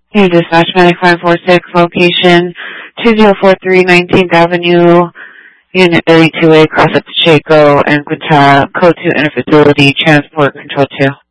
Hey, dispatch medic 546, location 2043 19th Avenue, Unit 32A, cross at Pacheco and Quintana, code 2 interfacility, transport control 2.